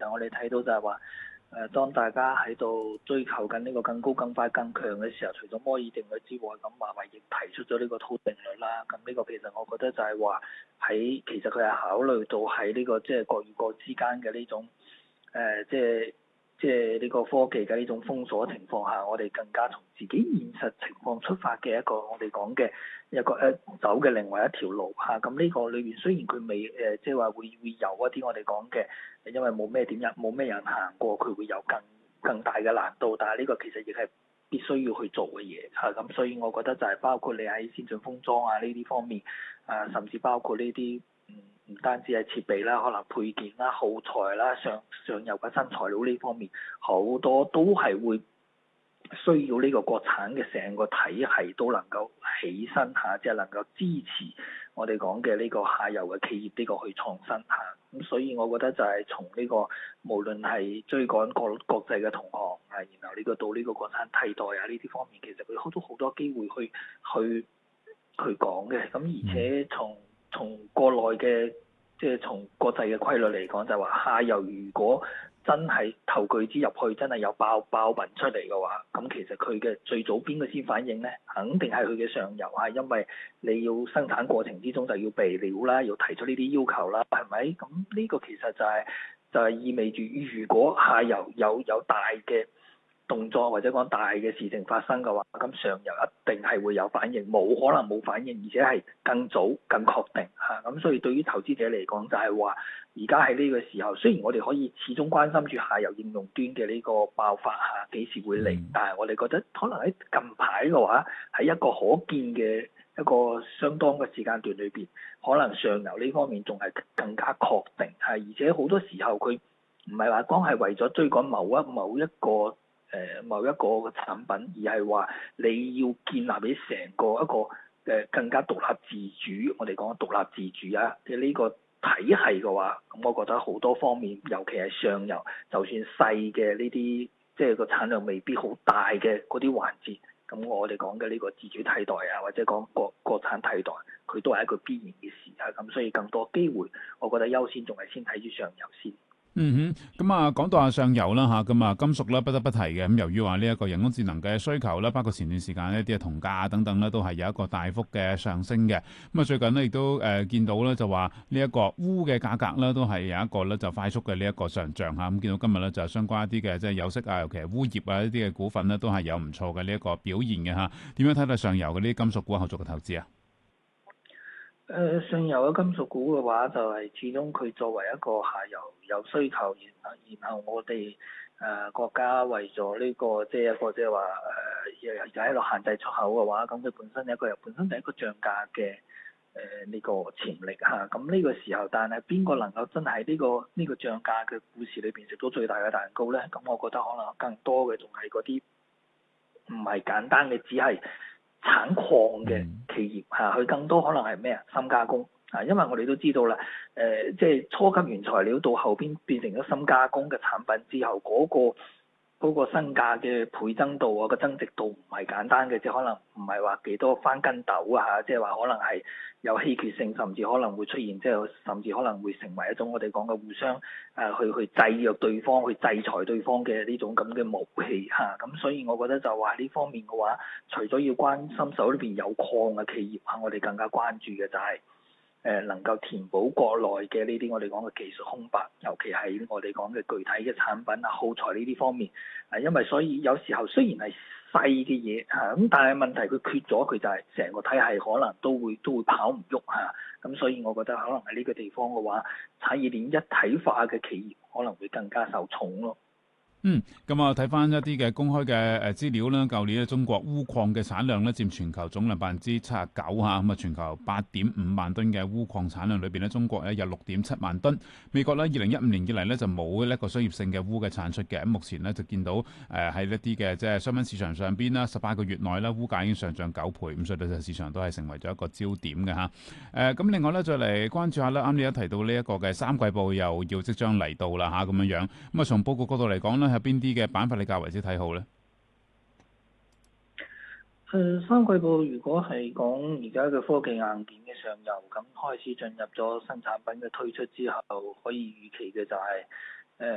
實我哋睇到就係話，當大家喺度追求緊呢個更高、更快、更強嘅時候，除咗摩爾定律之外，咁華為亦提出咗呢個套定律啦。咁呢個其實我覺得就係話其實佢係考慮到喺呢個即係國與國之間嘅呢種即係呢個科技嘅呢種封鎖情況下，我哋更加從自己現實情況出發嘅一個我哋講嘅走嘅另外一條路嚇。咁呢個裏邊雖然佢未即係話會有一啲我哋講嘅，因為冇咩人行過，佢會有更大嘅難度，但係呢個其實亦係必須要去做嘅嘢嚇。咁所以我覺得就係包括你喺先進封裝啊呢啲方面甚至包括呢啲。唔單止係設備啦，可能配件啦、耗材啦、上游嘅新材料呢方面，好多都係會需要呢個國產嘅成個體系都能夠起身嚇，即係能夠支持我哋講嘅呢個下游嘅企業呢個去創新嚇。咁所以我覺得就係從呢個無論係追趕國際嘅同行然後呢個到呢個國產替代呢啲方面，其實佢好多機會去講嘅。咁而且從國內嘅即係從國際嘅規律嚟講，就係話下游如果真係投巨資入去，真係有爆品出嚟嘅話，咁其實佢嘅最早邊個先反應呢？肯定係佢嘅上游因為你要生產過程之中就要備料啦，要提出呢啲要求啦，係咪？咁呢個其實就係意味住，如果下游有大嘅動作或者講大嘅事情發生嘅話，咁上游一定係會有反應，冇可能冇反應，而且係更早、更確定嚇。咁所以對於投資者嚟講，就係話而家喺呢個時候，雖然我哋可以始終關心住下游應用端嘅呢個爆發幾時會嚟，但係我哋覺得可能喺近排嘅話，喺一個可見嘅一個相當嘅時間段裏邊，可能上游呢方面仲係更加確定而且好多時候佢唔係話光係為咗追趕某一個嘅產品，而係話你要建立起成個一個更加獨立自主，我哋講獨立自主嘅呢個體系嘅話，咁我覺得好多方面，尤其係上游，就算細嘅呢啲，即係個產量未必好大嘅嗰啲環節，咁我哋講嘅呢個自主替代或者講國產替代，佢都係一個必然嘅事咁所以更多機會，我覺得優先仲係先睇住上游先。 咁講到上游啦嚇，咁金屬啦不得不提嘅。咁由於話呢一個人工智能嘅需求啦，包括前段時間呢啲嘅銅價等等咧，都係有一個大幅嘅上升嘅。咁最近呢，亦都見到咧，就話呢一個鎢嘅價格咧，都係有一個咧就快速嘅呢一個上漲嚇。咁見到今日咧就相關一啲嘅即係有色尤其係鎢業呢啲嘅股份呢，都係有唔錯嘅呢一個表現嘅嚇。點樣睇到上游嘅呢啲金屬股後續嘅投資啊？ 上游嘅金屬股嘅話，就係始終佢作為一個下游有需求，然後我哋國家為咗呢個即係一個即係話又喺度限制出口嘅話，咁佢本身就係一個漲價嘅呢個潛力咁呢個時候，但係邊個能夠真係呢個漲價嘅故事裏邊食到最大嘅蛋糕咧？咁我覺得可能更多嘅仲係嗰啲唔係簡單嘅，只係產礦嘅企業佢更多可能係咩深加工因為我哋都知道啦，即係初級原材料到後邊變成咗深加工嘅產品之後，嗰個身價嘅倍增度個增值度唔係簡單嘅，即係可能唔係話幾多翻筋斗即係話可能係有稀缺性，甚至可能會出現甚至可能會成為一種我哋講嘅互相去制約對方、去制裁對方嘅呢種咁嘅武器咁所以我覺得就話呢方面嘅話，除咗要關心手裏邊有礦嘅企業我哋更加關注嘅就係能夠填補國內嘅呢啲我哋講嘅技術空白，尤其係我哋講嘅具體嘅產品耗材呢啲方面因為所以有時候雖然係細嘅嘢咁但係問題佢缺咗，佢就係成個體系可能都會跑唔喐咁所以我覺得可能喺呢個地方嘅話，產業鏈一體化嘅企業可能會更加受寵咯。 咁睇翻一啲嘅公開嘅資料啦，舊年咧中國鎢礦嘅產量咧佔全球總量79%咁全球8.5萬噸嘅鎢礦產量裏邊咧，中國咧有6.7萬噸。美國咧2015年以嚟咧就冇一個商業性嘅鎢嘅產出嘅。咁目前咧就見到喺一啲嘅即係商品市場上邊啦，18個月內咧鎢價已經上漲9倍，咁所以對市場都係成為咗一個焦點嘅嚇。咁另外咧再嚟關注下啦，啱你一提到呢一個嘅三季報又要即將嚟到啦咁樣樣。咁從報告角度嚟講咧，有邊啲嘅板塊你較為之睇好咧？ 三季報如果係講而家嘅科技硬件嘅上游，咁開始進入咗新產品嘅推出之後，可以預期嘅就係